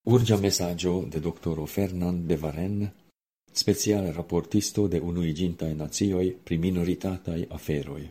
Urgia messaggio de doctoro Fernand de Varenne, speciale rapportisto de Unuigintae Nazioi pri minoritatai aferoi.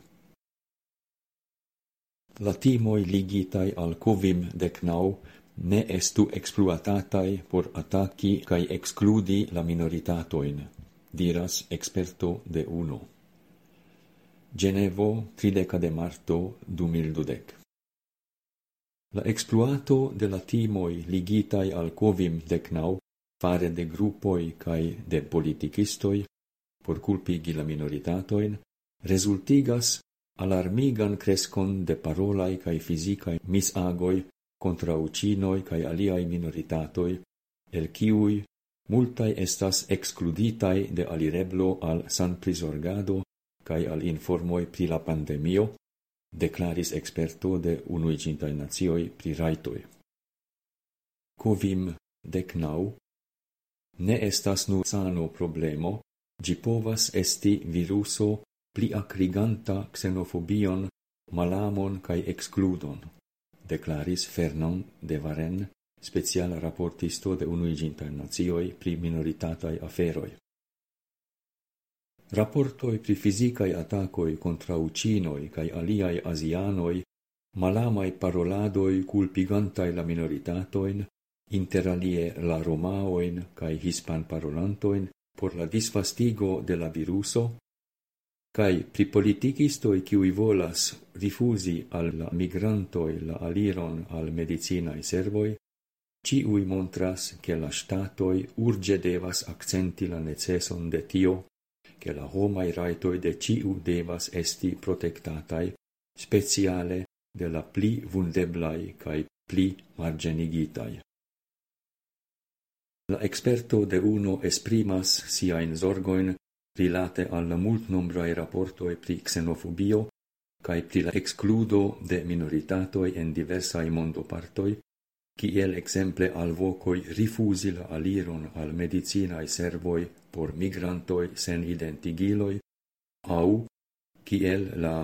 La timoi ligitai al COVID-19 ne estu exploatatai por attacchi cae excludi la minoritatoin, diras experto de UNO. Genevo, 30 de marto 2012. La exploato de la timoi ligitai al COVID-19 fare de gruppoi cae de politicistoi por culpigi la minoritatoin resultigas alarmigan crescon de parolai cae fisicae misagoi contra ucinoi cae aliai minoritatoi, el kiui multae estas excluditai de alireblo al sanprisorgado cae al informoi pri la pandemio, declaris experto de Unuigintae Nazioi pri raitoi. COVID-19 ne estas nur sano problemo, gi povas esti viruso pli acriganta xenofobion, malamon cae excludon, declaris Fernand de Varenne, speciala rapportisto de Unuigintae Nazioi pri minoritatai aferoi. Rapportoi pri fisicae attacoi contra ucinoi cae aliai asianoi, malamai paroladoi culpigantai la minoritatoin, inter alie la romaoin cae hispan parolantoin por la disfastigo de la viruso, cae pri politicistoi kiui volas rifusi al la migrantoi la aliron al medicinae servoi, ciui montras che la statoi urge devas accenti la necesson de tio, che la homai raitoi de ciu devas esti protectatai, speciale de la pli vulneblai cae pli margenigitai. La experto de UNO esprimas siain zorgoin rilate al multnombrae rapportoi pri xenofobio cae pri la excludo de minoritatoi en diversae mondopartoi, kiel exemple alvocoi rifusi la aliron al medicinae servoi por migrantoi sen identigiloi, au kiel la